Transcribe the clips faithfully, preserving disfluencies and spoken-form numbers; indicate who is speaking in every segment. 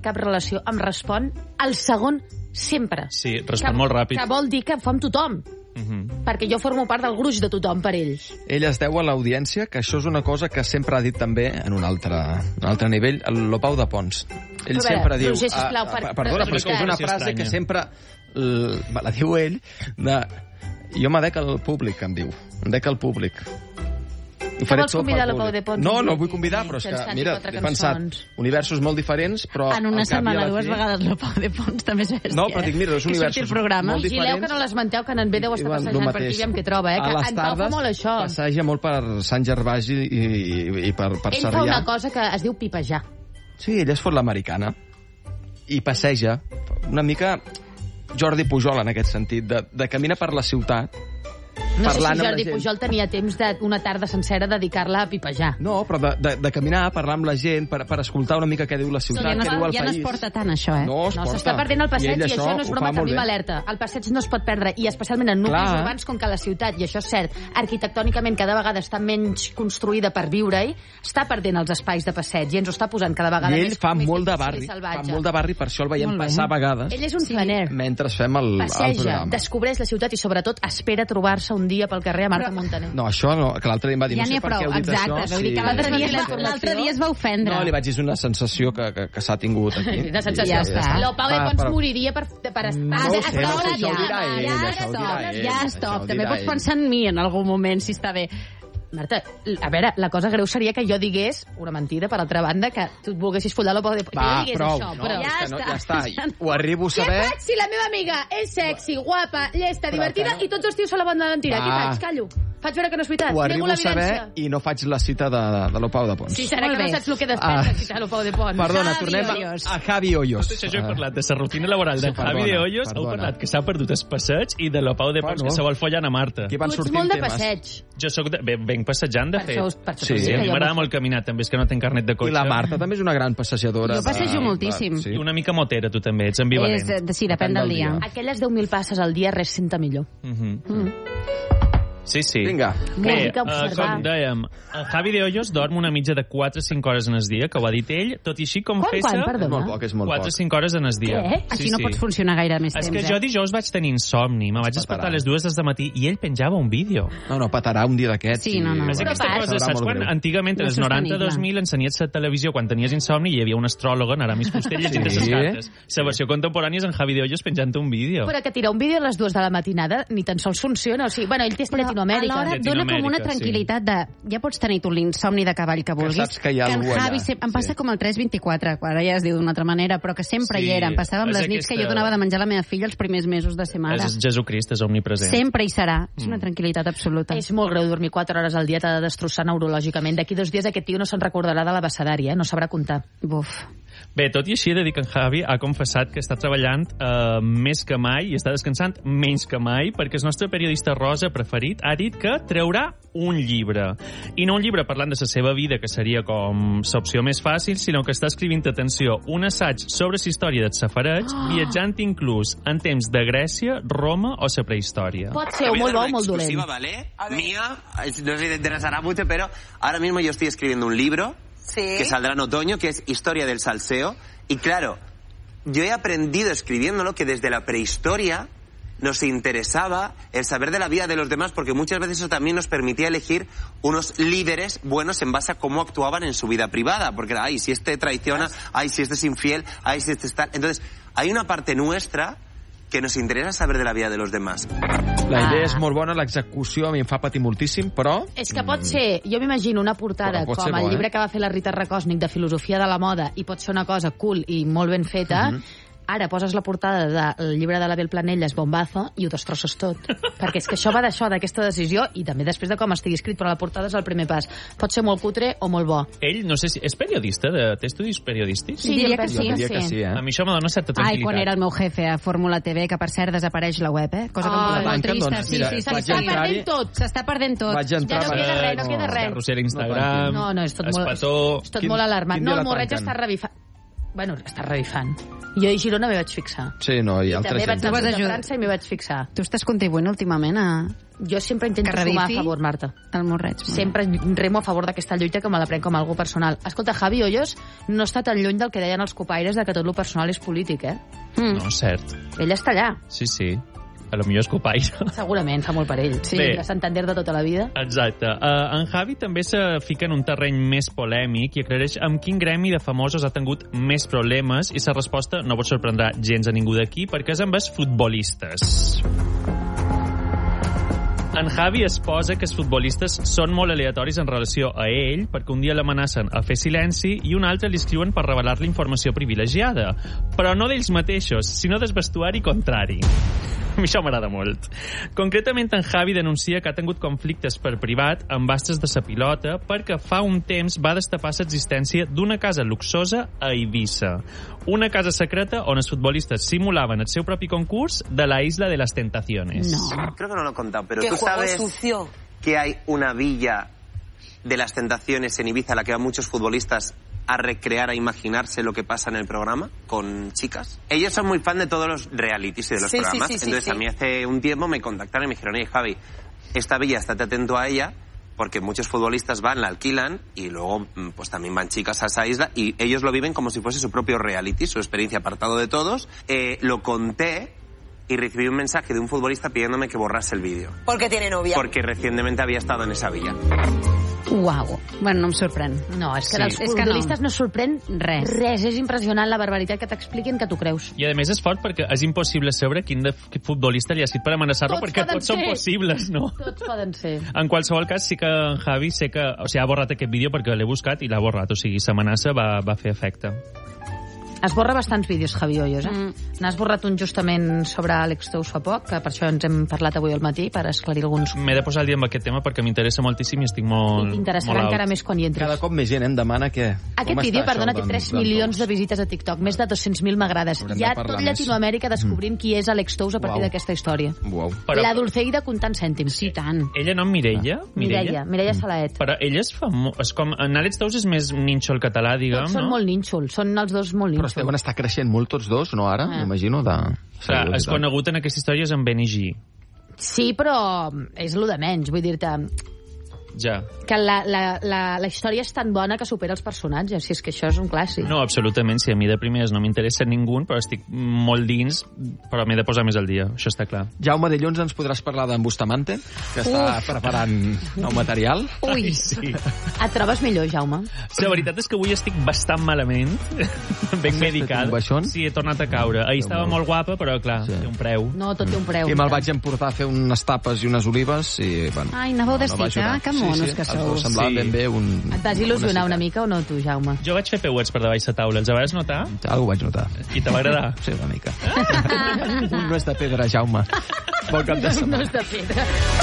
Speaker 1: cap relació, em respon al segon sempre.
Speaker 2: Sí, respon que, molt ràpid.
Speaker 1: Que vol dir que fa amb tothom. Uh-huh. Perquè jo formo part del gruix de tothom per ell.
Speaker 3: Ell es deu a l'audiència, que això és una cosa que sempre ha dit també en un altre, un altre nivell, el Lopau de Pons. Ell
Speaker 1: veure,
Speaker 3: sempre diu...
Speaker 1: Roger, sisplau, per,
Speaker 3: a, perdona, però és que és una frase que sempre l, la diu ell, de, jo m'adec al públic, em diu. Em dec al públic.
Speaker 1: Ho vols convidar Lopau de Pons?
Speaker 3: No, no el vull convidar, però és que, mira, he pensat universos molt diferents, però...
Speaker 4: En una setmana, dues vegades Lopau de Pons també és bèstia.
Speaker 3: No, però dic, mira, és universos molt diferents.
Speaker 1: Vigileu que no l'esmenteu, que en B deu està passejant per aquí, aviam què troba, eh? Que en Pau fa molt això.
Speaker 3: Passeja molt per Sant Gervasi i, i, i per, per
Speaker 1: ell
Speaker 3: Sarrià.
Speaker 1: Ell fa una cosa que es diu pipejar.
Speaker 3: Sí, ell es fot l'americana i passeja una mica Jordi Pujol en aquest sentit, de, de caminar per la ciutat.
Speaker 1: No sé si Jordi Pujol tenia temps d'una tarda sencera dedicar-la a pipejar.
Speaker 3: No, però de, de, de caminar, parlar amb la gent, per, per escoltar una mica què diu la ciutat,
Speaker 4: no,
Speaker 3: què diu el
Speaker 4: ja
Speaker 3: país.
Speaker 4: Ja no es porta tant, això, eh?
Speaker 3: No, es
Speaker 1: no
Speaker 3: porta.
Speaker 1: S'està perdent el passeig i, i això no és broma, que a mi
Speaker 3: bé.
Speaker 1: m'alerta. El passeig no es pot perdre, i especialment en nuclis
Speaker 3: Clar.
Speaker 1: urbans com que la ciutat, i això és cert, arquitectònicament cada vegada està menys construïda per viure-hi, està perdent els espais de passeig i ens ho està posant cada vegada
Speaker 3: I ell
Speaker 1: més,
Speaker 3: fa
Speaker 1: més
Speaker 3: molt de barri, fa molt de barri, per això el veiem passar a vegades.
Speaker 1: Ell és un faner.
Speaker 3: Mentre fem el,
Speaker 1: Passeja,
Speaker 3: el programa.
Speaker 1: Descobreix la ciutat i sobretot espera trobar-se un dia pel carrer a Marta Montaner.
Speaker 3: No, això no, que l'altre dia em va dir,
Speaker 4: ja
Speaker 3: no sé per què heu dit
Speaker 4: exacte,
Speaker 3: això.
Speaker 4: Sí. L'altre dia, l'altre dia es va ofendre.
Speaker 3: No, li vaig dir, és una sensació que, que, que s'ha tingut aquí.
Speaker 1: Una sensació.
Speaker 4: Ja està.
Speaker 1: Lopau de Pons moriria per, per estar...
Speaker 3: No ho sé, no sé, això ho dirà ell, això ho dirà ell.
Speaker 4: Ja stop, també pots pensar en mi en algun moment, si està bé.
Speaker 1: Marta, a veure, la cosa greu seria que jo digués, una mentida, per altra banda, que tu et volguessis follar Lopau de Pons.
Speaker 3: Va,
Speaker 1: jo
Speaker 3: prou,
Speaker 1: això,
Speaker 3: no,
Speaker 1: però...
Speaker 3: ja, no, ja està, ho arribo a saber...
Speaker 1: Què faig si la meva amiga és sexy, guapa, llesta, divertida, i tots els tios se la van de mentira? Què faig? Callo. Faig veure que no és veritat.
Speaker 3: Ho arribo a saber i no faig la cita de, de Lopau de Pons.
Speaker 1: Sí, serà que no saps el que desperta, ah. citar Lopau de Pons.
Speaker 3: Perdona, tornem a, a Javi Hoyos.
Speaker 2: Tot això jo he parlat de la rutina laboral de Javi de Hoyos, heu parlat que s'ha perdut el passeig, i de Lopau de Pons, que se vol follar a Marta.
Speaker 3: Tu
Speaker 1: ets molt de passeig.
Speaker 2: Jo soc de... Venc passejant, de fet.
Speaker 1: Sí,
Speaker 2: a mi m'agrada molt caminar, també, és que no tenc carnet de cotxe.
Speaker 3: I la Marta també és una gran passejadora.
Speaker 4: Jo passejo moltíssim.
Speaker 2: I una mica motera, tu també, ets ambivalent.
Speaker 4: Sí, depèn del dia.
Speaker 1: Aquelles deu mil passes al dia res senta millor.
Speaker 2: Sí, sí.
Speaker 3: Vinga.
Speaker 2: Bé, uh, com dèiem, Javi de Hoyos dorm una mitja de quatre a cinc hores en el dia, que ho ha dit ell, tot i així confessa...
Speaker 1: Quan, quan, perdona?
Speaker 3: Molt poc, és molt
Speaker 2: quatre a
Speaker 3: poc.
Speaker 2: cinc hores en el dia.
Speaker 1: Què?
Speaker 4: Així sí, no sí. pots funcionar gaire més
Speaker 2: és
Speaker 4: temps,
Speaker 2: que
Speaker 4: eh?
Speaker 2: jo dijous vaig tenir insomni, me vaig despertar a les dues des de matí i ell penjava un vídeo.
Speaker 3: No, no, patarà un dia d'aquests.
Speaker 4: Sí, no, no.
Speaker 2: És aquesta
Speaker 1: Però
Speaker 2: cosa, saps quan antigament, en els noranta dos mil, ensenyies la televisió quan tenies insomni i hi havia un astròloga, en Aramis Fuster, llegint les cartes. La versió contemporània és en Javi de Hoyos penjant un vídeo.
Speaker 1: Però que tirar un vídeo a les dues de la matinada ni tan sols funciona. O sigui, bueno, ell té a Llatinoamèrica.
Speaker 4: Alhora dona com una tranquil·litat de... Ja pots tenir tu l'insomni de cavall que vulguis.
Speaker 3: Que saps que hi ha algú allà.
Speaker 4: Javi, em passa com el tres vint-i-quatre, quan ja es diu d'una altra manera, però que sempre
Speaker 2: Sí,
Speaker 4: hi era. Em passava amb
Speaker 2: és
Speaker 4: les nits
Speaker 2: aquesta-
Speaker 4: que jo donava de menjar a la meva filla els primers mesos de ser mare.
Speaker 2: És Jesucrist, és omnipresent.
Speaker 4: Sempre hi serà. És una tranquil·litat absoluta.
Speaker 1: És molt greu dormir quatre hores al dia, t'ha de destrossar neurològicament. D'aquí dos dies aquest tio no se'n recordarà de la abecedària, eh? No sabrà comptar.
Speaker 4: Buf.
Speaker 2: Bé, tot i així, he de dir que en Javi ha confessat que està treballant eh, més que mai i està descansant menys que mai, perquè el nostre periodista rosa preferit ha dit que traurà un llibre. I no un llibre parlant de la seva vida, que seria com l'opció més fàcil, sinó que està escrivint, atenció, un assaig sobre la història del safareig, oh. viatjant inclús en temps de Grècia, Roma o la prehistòria.
Speaker 1: Pot ser o molt bo o molt dolent.
Speaker 5: ¿Vale? Mía, no sé si te interesará mucho, pero ahora mismo yo estoy escribiendo un libro sí. que saldrá en otoño, que es Historia del Salseo. Y claro, yo he aprendido escribiéndolo que desde la prehistoria nos interesaba el saber de la vida de los demás, porque muchas veces eso también nos permitía elegir unos líderes buenos en base a cómo actuaban en su vida privada, porque ay, si este traiciona, ay, si este es infiel, ay, si este está... Entonces, hay una parte nuestra que nos interesa saber de la vida de los demás.
Speaker 3: La idea és molt bona, l'execució a mi em fa patir moltíssim, però...
Speaker 1: És que pot ser, jo m'imagino una portada com el
Speaker 3: bo,
Speaker 1: llibre
Speaker 3: eh?
Speaker 1: que va fer la Rita Rakosnik de filosofia de la moda, i pot ser una cosa cool i molt ben feta. Mm-hmm. Ara poses la portada del llibre de l'Abel Planelles, Bombazo, i ho destrosses tot. Perquè és que això va d'això, d'aquesta decisió, i també després de com estigui escrit, però la portada és el primer pas. Pot ser molt cutre o molt bo.
Speaker 2: Ell, no sé si... És periodista? De... Té estudis periodístics?
Speaker 1: Sí,
Speaker 4: diria
Speaker 1: que
Speaker 4: que sí.
Speaker 3: diria que sí, eh?
Speaker 2: A mi això me dona certa tranquil·litat.
Speaker 4: Ai, quan era el meu jefe a Fórmula T V, que per cert desapareix la web, eh? Cosa
Speaker 1: Ah,
Speaker 4: com molt
Speaker 3: tanquen,
Speaker 4: trista.
Speaker 3: doncs,
Speaker 4: Sí,
Speaker 3: mira,
Speaker 4: sí, sí,
Speaker 3: vaig
Speaker 4: s'està
Speaker 3: entrar-hi-
Speaker 4: perdent tot. S'està perdent tot.
Speaker 3: Vaig entrar...
Speaker 1: Ja no queda res, no queda res.
Speaker 2: Carrusel Instagram,
Speaker 1: No, no, és tot molt,
Speaker 2: Espató...
Speaker 1: és tot
Speaker 3: Quin-
Speaker 1: molt alarmant.
Speaker 3: quin dia
Speaker 1: No, el
Speaker 3: la
Speaker 1: Morreig
Speaker 3: tanquen?
Speaker 1: està revifant. Bueno, està revifant. Jo a Girona m'hi vaig fixar.
Speaker 3: Sí, no, hi ha altra
Speaker 1: També vaig
Speaker 3: gent.
Speaker 1: anar a França i m'hi vaig fixar.
Speaker 4: Tu estàs contribuint últimament a...
Speaker 1: Jo sempre intento sumar a favor, Marta.
Speaker 4: El Morreig.
Speaker 1: Sempre remo a favor d'aquesta lluita que me la prenc com algo personal. Escolta, Javi Hoyos no està tan lluny del que deien els copaires de que tot lo personal és polític, eh?
Speaker 2: Mm. No, cert.
Speaker 1: Ell està allà.
Speaker 2: Sí, sí. A lo millor és copaire.
Speaker 1: Segurament, fa molt per ell. Sí, de Santander de tota la vida.
Speaker 2: Exacte. Uh, en Javi també se fica en un terreny més polèmic i aclareix amb quin gremi de famosos ha tingut més problemes i sa resposta no vos sorprendrà gens a ningú d'aquí perquè és amb els futbolistes. En Javi es posa que els futbolistes són molt aleatoris en relació a ell perquè un dia l'amenacen a fer silenci i un altre li escriuen per revelar-li informació privilegiada. Però no d'ells mateixos, sinó del vestuari contrari. A mi això m'agrada molt. Concretament, en Javi denuncia que ha tingut conflictes per privat amb astres de sa pilota perquè fa un temps va destapar l'existència d'una casa luxosa a Eivissa. Una casa secreta on els futbolistes simulaven el seu propi concurs de la Isla de las Tentaciones.
Speaker 5: No. Creo que no lo he contado, pero tú sabes que hay una villa de las Tentaciones en Ibiza a la que van muchos futbolistas a recrear, a imaginarse lo que pasa en el programa con chicas. Ellos son muy fan de todos los realities y de los sí, programas. Sí, sí, Entonces sí, sí. a mí hace un tiempo me contactaron y me dijeron, oye, Javi, esta villa, estate atento a ella, porque muchos futbolistas van, la alquilan y luego pues también van chicas a esa isla y ellos lo viven como si fuese su propio reality, su experiencia apartado de todos. Eh, lo conté y recibí un mensaje de un futbolista pidiéndome que borrase el vídeo.
Speaker 6: ¿Por qué tiene novia?
Speaker 5: Porque recientemente había estado en esa villa.
Speaker 4: Uau. Bueno, no em sorprèn.
Speaker 1: No, és que
Speaker 4: Sí.
Speaker 1: dels
Speaker 4: És que
Speaker 1: futbolistes
Speaker 4: no.
Speaker 1: no sorprèn
Speaker 4: Res.
Speaker 1: res. És impressionant la barbaritat que t'expliquin que tu creus.
Speaker 2: I a més és fort perquè és impossible saber quin, de, quin futbolista li ha sigut per amenaçar-lo
Speaker 1: Tots
Speaker 2: perquè
Speaker 1: poden
Speaker 2: tots són
Speaker 1: ser.
Speaker 2: possibles, no?
Speaker 1: Tots poden ser.
Speaker 2: En qualsevol cas, sí que en Javi sé que, o sigui, ha borrat aquest vídeo perquè l'he buscat i l'ha borrat, o sigui, l'amenaça va, va fer efecte.
Speaker 1: Esborra bastants vídeos, Javi Hoyos, eh? Mm. N'ha esborrat un justament sobre Àlex Tous fa poc, que per això ens hem parlat avui al matí, per esclarir alguns...
Speaker 2: M'he de posar al dia amb aquest tema perquè m'interessa moltíssim i estic molt...
Speaker 1: I t'interessarà
Speaker 2: molt
Speaker 1: encara
Speaker 2: out.
Speaker 1: més quan hi entres.
Speaker 3: Cada cop més gent em demana que...
Speaker 1: Aquest vídeo, perdona, té tres milions de visites a TikTok, més de dos-cents mil m'agrades.
Speaker 3: Haurem
Speaker 1: Hi ha
Speaker 3: de parlar
Speaker 1: tot
Speaker 3: més.
Speaker 1: Llatinoamèrica descobrint qui és Àlex Tous a partir
Speaker 3: Uau.
Speaker 1: d'aquesta història.
Speaker 3: Uau.
Speaker 2: Però-
Speaker 1: La Dulceida comptant cèntims. Sí, tant.
Speaker 2: Ella no, Mireia?
Speaker 1: Mireia, Mireia Salaet.
Speaker 2: Però ella és famo... És com... En Àlex Tous és més nínxol català, diguem,
Speaker 1: Tots són
Speaker 2: no?
Speaker 1: molt nínxols, són els dos molt
Speaker 3: Però es deuen
Speaker 1: nínxols.
Speaker 3: estar creixent molt tots dos, no ara?
Speaker 1: Eh.
Speaker 3: M'imagino, de...
Speaker 2: Clar, és conegut en aquesta història és en Benny G.
Speaker 1: Sí, però és el de menys, vull dir-te...
Speaker 2: Ja.
Speaker 1: Que la, la, la, la història és tan bona que supera els personatges, si és que això és un clàssic.
Speaker 2: No, absolutament, sí, a mi de primers no m'interessa ningú, però estic molt dins, però m'he de posar més al dia, això està clar.
Speaker 3: Jaume, dilluns ens podràs parlar d'en Bustamante, que està
Speaker 1: Uf.
Speaker 3: preparant nou material.
Speaker 1: Ui,
Speaker 2: Sí.
Speaker 1: et trobes millor, Jaume?
Speaker 2: La veritat és que avui estic bastant malament, ben medicada.
Speaker 3: un baixón?
Speaker 2: Sí, he tornat a caure. Ahir estava molt guapa, però clar,
Speaker 3: Sí.
Speaker 2: té un preu.
Speaker 1: No, tot té un preu.
Speaker 3: I me'l vaig emportar a fer unes tapes i unes olives i, bueno...
Speaker 4: Ai, anàveu de
Speaker 3: no va
Speaker 4: cita,
Speaker 3: ajudar.
Speaker 4: que monos que sou.
Speaker 3: Em semblava
Speaker 2: Sí.
Speaker 3: ben bé un...
Speaker 1: Et vas il·lusionar una
Speaker 3: cita.
Speaker 1: mica o no, tu, Jaume?
Speaker 2: Jo vaig fer peuets per davall la taula, els vas notar?
Speaker 3: Algo vaig notar.
Speaker 2: I te va agradar?
Speaker 3: Sí, una mica. Un no és de pedra, Jaume. Bon cap de
Speaker 1: No
Speaker 3: setmana.
Speaker 1: és de pedra.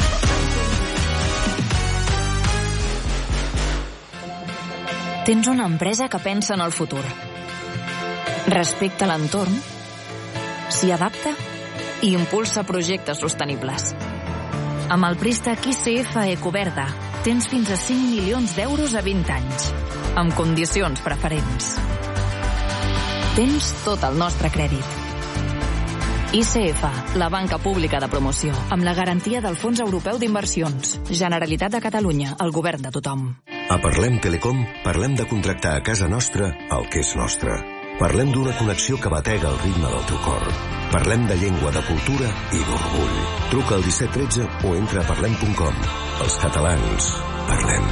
Speaker 7: Tens una empresa que pensa en el futur. Respecta l'entorn, s'hi adapta i impulsa projectes sostenibles. Amb el préstec I C F Ecoverda tens fins a cinc milions d'euros a vint anys, amb condicions preferents. Tens tot el nostre crèdit. I C F, la banca pública de promoció, amb la garantia del Fons Europeu d'Inversions. Generalitat de Catalunya, el govern de tothom.
Speaker 8: A Parlem Telecom parlem de contractar a casa nostra el que és nostre. Parlem d'una connexió que batega el ritme del teu cor. Parlem de llengua, de cultura i d'orgull. Truca al disset tretze o entra a parlem punt com. Els catalans, parlem.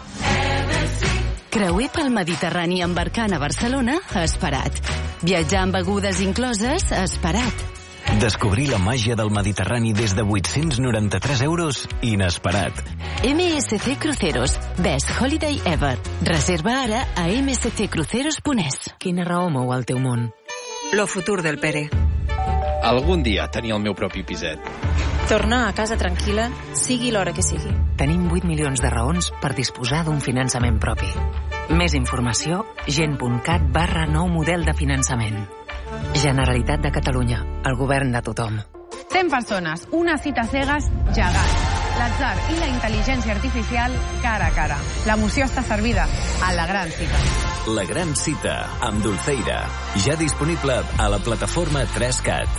Speaker 9: Creuer pel Mediterrani embarcant a Barcelona, esperat. Viatjar amb begudes incloses, esperat.
Speaker 10: Descobrir la màgia del Mediterrani des de vuit-cents noranta-tres euros, inesperat.
Speaker 9: M S C Cruceros, Best Holiday Ever. Reserva ara a m s c cruceros punt es.
Speaker 7: Quina raó mou el teu món?
Speaker 6: Lo futur del Pere.
Speaker 11: Algun dia tenir el meu propi piset.
Speaker 6: Tornar a casa tranquil·la, sigui l'hora que sigui.
Speaker 7: Tenim vuit milions de raons per disposar d'un finançament propi. Més informació, gent.cat barra nou model de finançament. Generalitat de Catalunya, el govern de tothom.
Speaker 12: cent persones, una cita cegues gegant. L'atzar i la intel·ligència artificial cara a cara. L'emoció està servida a la gran cita.
Speaker 10: La gran cita, amb Dulceida. Ja disponible a la plataforma tres cat.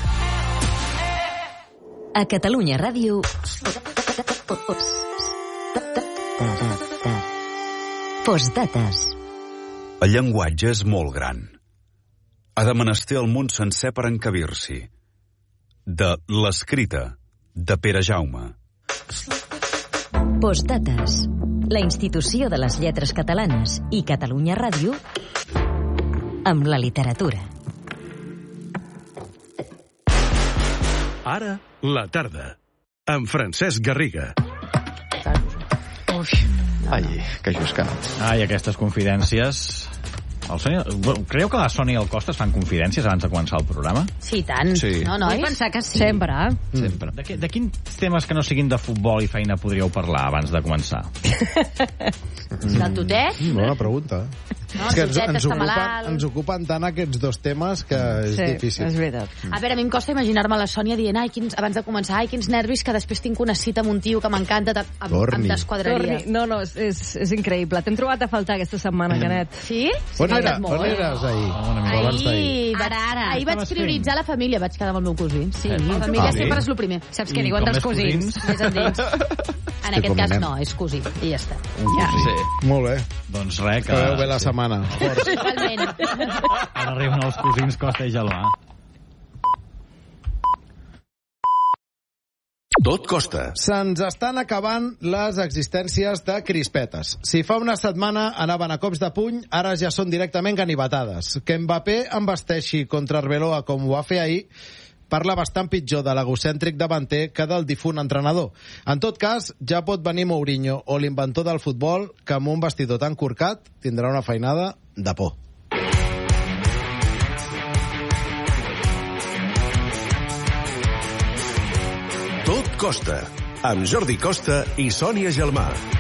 Speaker 9: A Catalunya Ràdio... Postdates.
Speaker 13: El llenguatge és molt gran. Ha de menester el món sencer per encabir-s'hi. De l'escrita, de Pere Jaume.
Speaker 9: Postdates. La institució de les lletres catalanes i Catalunya Ràdio amb la literatura.
Speaker 14: Ara, la tarda, amb Francesc Garriga.
Speaker 3: Ai, que juscat.
Speaker 15: Ai, aquestes confidències... El Sònia... Creieu que la Sònia i el Costa es fan confidències abans de començar el programa?
Speaker 1: Sí, tant.
Speaker 15: Sí.
Speaker 1: No, nois?
Speaker 4: Vull pensar que sí.
Speaker 1: Sempre.
Speaker 15: Sempre. De, de quins temes que no siguin de futbol i feina podríeu parlar abans de començar?
Speaker 1: Del tutet?
Speaker 16: Bona pregunta.
Speaker 1: No,
Speaker 16: és que ens,
Speaker 1: tutet
Speaker 16: ens,
Speaker 1: està
Speaker 16: ocupen,
Speaker 1: malalt.
Speaker 16: ens ocupen tant aquests dos temes que és
Speaker 1: Sí,
Speaker 16: difícil.
Speaker 1: és veritat. A veure, a mi em costa imaginar-me la Sònia dient ai, quins, abans de començar, ai, quins nervis, que després tinc una cita amb un tio que m'encanta, em, em desquadraria.
Speaker 17: Torni. No, no, és, és, és increïble. T'hem trobat a faltar aquesta setmana, Canet.
Speaker 1: Sí?
Speaker 16: On,
Speaker 1: Sí,
Speaker 16: era,
Speaker 1: molt.
Speaker 16: on eres ahir?
Speaker 1: Ahir, vaig,
Speaker 4: Ara, ara.
Speaker 1: ahir vaig
Speaker 4: Estaves
Speaker 1: prioritzar la família, vaig quedar amb el meu cosí. Sí,
Speaker 4: Eh,
Speaker 1: la família
Speaker 16: ah, bé.
Speaker 1: sempre és el primer.
Speaker 4: Saps què diuen dels cosins?
Speaker 1: Més endins. En aquest cas no, és cosí, i ja està. Ja.
Speaker 16: Sí. Molt bé.
Speaker 15: Doncs res, que...
Speaker 16: Acabeu bé la setmana.
Speaker 1: Igualment.
Speaker 15: Ara arriben els cosins Costa i Gelmà.
Speaker 14: Tot costa.
Speaker 16: Se'ns estan acabant les existències de crispetes. Si fa una setmana anaven a cops de puny, ara ja són directament ganivetades. Que Mbappé embasteixi contra Arbeloa com ho va fer ahir, parla bastant pitjor de l'egocèntric davanter que del difunt entrenador. En tot cas, ja pot venir Mourinho o l'inventor del futbol, que amb un vestidor tan corcat tindrà una feinada de por.
Speaker 14: Tot costa, amb Jordi Costa i Sònia Gelmà.